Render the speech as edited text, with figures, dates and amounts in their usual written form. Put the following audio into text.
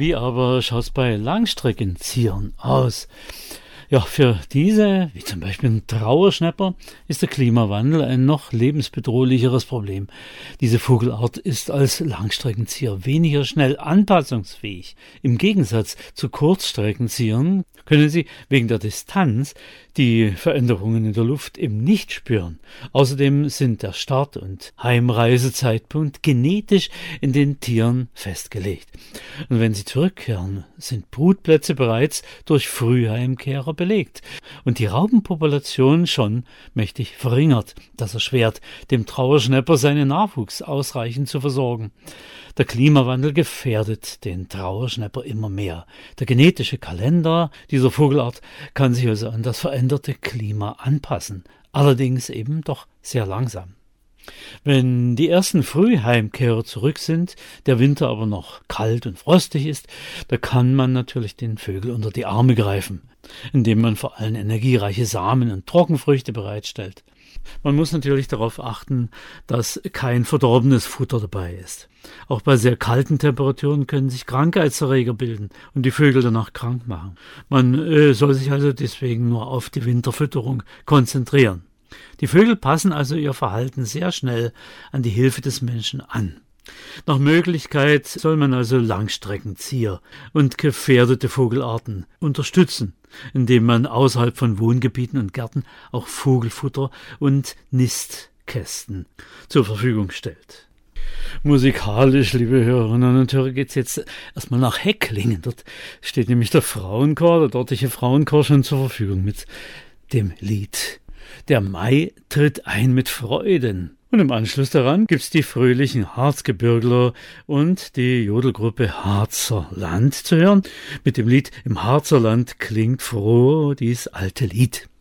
Wie aber schaut es bei Langstreckenziehern aus? Ja, für diese, wie zum Beispiel ein Trauerschnäpper, ist der Klimawandel ein noch lebensbedrohlicheres Problem. Diese Vogelart ist als Langstreckenzieher weniger schnell anpassungsfähig. Im Gegensatz zu Kurzstreckenziehern können sie wegen der Distanz die Veränderungen in der Luft eben nicht spüren. Außerdem sind der Start- und Heimreisezeitpunkt genetisch in den Tieren festgelegt. Und wenn sie zurückkehren, sind Brutplätze bereits durch Frühheimkehrer belegt und die Raupenpopulation schon mächtig verringert. Das erschwert dem Trauerschnäpper seinen Nachwuchs ausreichend zu versorgen. Der Klimawandel gefährdet den Trauerschnäpper immer mehr. Der genetische Kalender dieser Vogelart kann sich also an das veränderte Klima anpassen, allerdings eben doch sehr langsam. Wenn die ersten Frühheimkehrer zurück sind, der Winter aber noch kalt und frostig ist, da kann man natürlich den Vögeln unter die Arme greifen, indem man vor allem energiereiche Samen und Trockenfrüchte bereitstellt. Man muss natürlich darauf achten, dass kein verdorbenes Futter dabei ist. Auch bei sehr kalten Temperaturen können sich Krankheitserreger bilden und die Vögel danach krank machen. Man soll sich also deswegen nur auf die Winterfütterung konzentrieren. Die Vögel passen also ihr Verhalten sehr schnell an die Hilfe des Menschen an. Nach Möglichkeit soll man also Langstreckenzieher und gefährdete Vogelarten unterstützen, indem man außerhalb von Wohngebieten und Gärten auch Vogelfutter und Nistkästen zur Verfügung stellt. Musikalisch, liebe Hörerinnen und Hörer, geht's jetzt erstmal nach Hecklingen. Dort steht nämlich der Frauenchor, der dortige Frauenchor schon zur Verfügung mit dem Lied Der Mai tritt ein mit Freuden. Und im Anschluss daran gibt's die fröhlichen Harzgebirgler und die Jodelgruppe Harzer Land zu hören mit dem Lied Im Harzer Land klingt froh dies alte Lied.